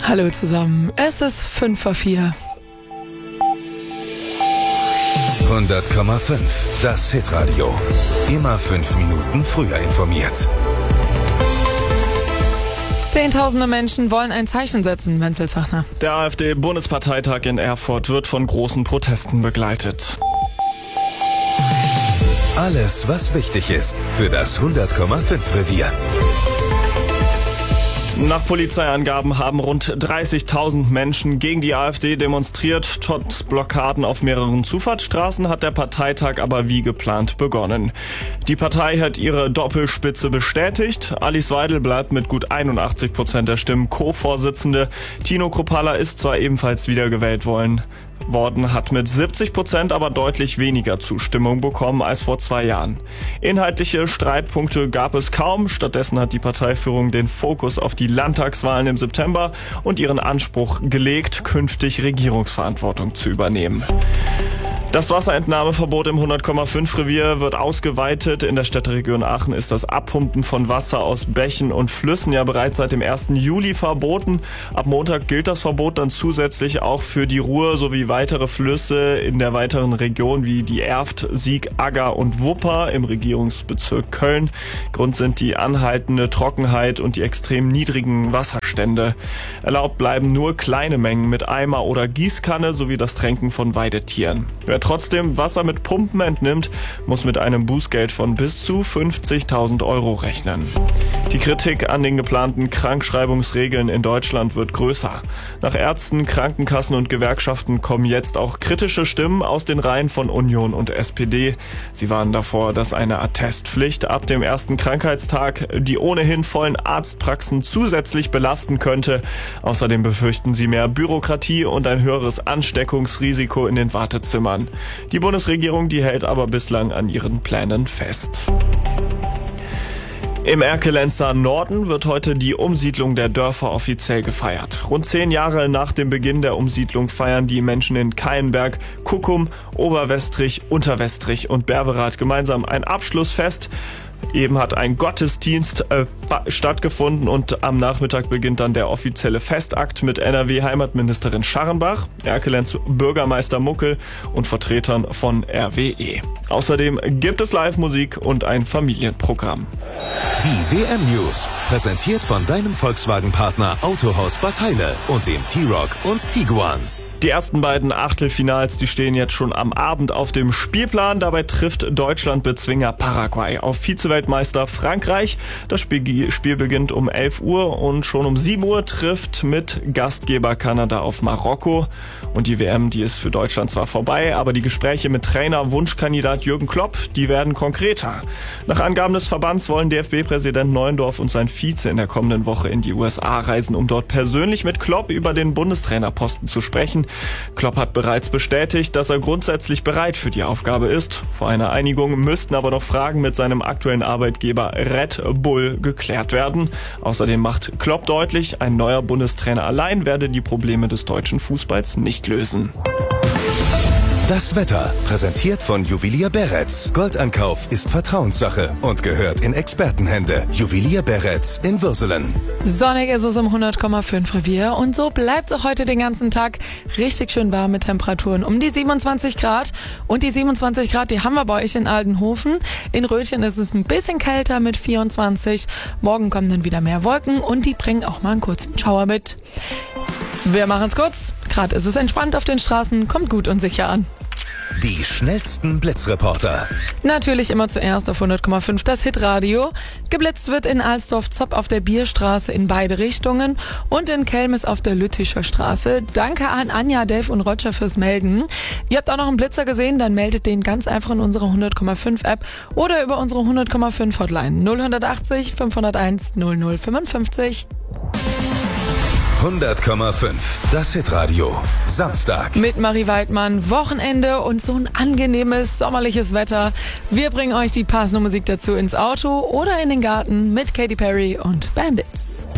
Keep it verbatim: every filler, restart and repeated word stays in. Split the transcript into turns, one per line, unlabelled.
Hallo zusammen, es ist fünf vor vier.
hundert Komma fünf, das Hitradio. Immer fünf Minuten früher informiert.
Zehntausende Menschen wollen ein Zeichen setzen, Wenzel Zachner.
Der AfD-Bundesparteitag in Erfurt wird von großen Protesten begleitet.
Alles, was wichtig ist für das hundert Komma fünf Revier.
Nach Polizeiangaben haben rund dreißigtausend Menschen gegen die AfD demonstriert. Trotz Blockaden auf mehreren Zufahrtsstraßen hat der Parteitag aber wie geplant begonnen. Die Partei hat ihre Doppelspitze bestätigt. Alice Weidel bleibt mit gut einundachtzig Prozent der Stimmen Co-Vorsitzende. Tino Kruppalla ist zwar ebenfalls wiedergewählt worden. worden, hat mit siebzig Prozent aber deutlich weniger Zustimmung bekommen als vor zwei Jahren. Inhaltliche Streitpunkte gab es kaum. Stattdessen hat die Parteiführung den Fokus auf die Landtagswahlen im September und ihren Anspruch gelegt, künftig Regierungsverantwortung zu übernehmen. Das Wasserentnahmeverbot im hundert Komma fünf Revier wird ausgeweitet. In der Städteregion Aachen ist das Abpumpen von Wasser aus Bächen und Flüssen ja bereits seit dem ersten Juli verboten. Ab Montag gilt das Verbot dann zusätzlich auch für die Ruhr sowie weitere Flüsse in der weiteren Region wie die Erft, Sieg, Agger und Wupper im Regierungsbezirk Köln. Grund sind die anhaltende Trockenheit und die extrem niedrigen Wasserstände. Erlaubt bleiben nur kleine Mengen mit Eimer oder Gießkanne sowie das Tränken von Weidetieren. Wer trotzdem Wasser mit Pumpen entnimmt, muss mit einem Bußgeld von bis zu fünfzigtausend Euro rechnen. Die Kritik an den geplanten Krankschreibungsregeln in Deutschland wird größer. Nach Ärzten, Krankenkassen und Gewerkschaften kommen jetzt auch kritische Stimmen aus den Reihen von Union und S P D. Sie warnen davor, dass eine Attestpflicht ab dem ersten Krankheitstag die ohnehin vollen Arztpraxen zusätzlich belasten könnte. Außerdem befürchten sie mehr Bürokratie und ein höheres Ansteckungsrisiko in den Wartezimmern. Die Bundesregierung, die hält aber bislang an ihren Plänen fest. Im Erkelenzer Norden wird heute die Umsiedlung der Dörfer offiziell gefeiert. Rund zehn Jahre nach dem Beginn der Umsiedlung feiern die Menschen in Keienberg, Kuckum, Oberwestrich, Unterwestrich und Berberath gemeinsam ein Abschlussfest. Eben hat ein Gottesdienst äh, stattgefunden und am Nachmittag beginnt dann der offizielle Festakt mit N R W-Heimatministerin Scharrenbach, Erkelenz Bürgermeister Muckel und Vertretern von R W E. Außerdem gibt es Live-Musik und ein Familienprogramm.
Die W M-News, präsentiert von deinem Volkswagen-Partner Autohaus Bad Heile und dem T-Roc und Tiguan.
Die ersten beiden Achtelfinals, die stehen jetzt schon am Abend auf dem Spielplan. Dabei trifft Deutschland Bezwinger Paraguay auf Vizeweltmeister Frankreich. Das Spiel, Spiel beginnt um elf Uhr und schon um sieben Uhr trifft mit Gastgeber Kanada auf Marokko. Und die W M, die ist für Deutschland zwar vorbei, aber die Gespräche mit Trainer Wunschkandidat Jürgen Klopp, die werden konkreter. Nach Angaben des Verbands wollen D F B-Präsident Neuendorf und sein Vize in der kommenden Woche in die U S A reisen, um dort persönlich mit Klopp über den Bundestrainerposten zu sprechen. Klopp hat bereits bestätigt, dass er grundsätzlich bereit für die Aufgabe ist. Vor einer Einigung müssten aber noch Fragen mit seinem aktuellen Arbeitgeber Red Bull geklärt werden. Außerdem macht Klopp deutlich, ein neuer Bundestrainer allein werde die Probleme des deutschen Fußballs nicht lösen.
Das Wetter, präsentiert von Juwelier Beretz. Goldankauf ist Vertrauenssache und gehört in Expertenhände. Juwelier Beretz in Würselen.
Sonnig ist es im hundert Komma fünf Revier und so bleibt es auch heute den ganzen Tag richtig schön warm mit Temperaturen um die siebenundzwanzig Grad. Und die siebenundzwanzig Grad, die haben wir bei euch in Aldenhofen. In Rötchen ist es ein bisschen kälter mit vierundzwanzig. Morgen kommen dann wieder mehr Wolken und die bringen auch mal einen kurzen Schauer mit. Wir machen es kurz. Gerade ist es entspannt auf den Straßen, kommt gut und sicher an.
Die schnellsten Blitzreporter.
Natürlich immer zuerst auf hundert Komma fünf das Hitradio. Geblitzt wird in Alsdorf-Zopp auf der Bierstraße in beide Richtungen und in Kelmis auf der Lüttischer Straße. Danke an Anja, Dave und Roger fürs Melden. Ihr habt auch noch einen Blitzer gesehen, dann meldet den ganz einfach in unserer hundert Komma fünf App oder über unsere hundert Komma fünf Hotline null achtzig fünfhunderteins null null fünfundfünfzig.
hundert Komma fünf, das Hitradio. Samstag.
Mit Marie Weidmann, Wochenende und so ein angenehmes sommerliches Wetter. Wir bringen euch die passende Musik dazu ins Auto oder in den Garten mit Katy Perry und Bandits.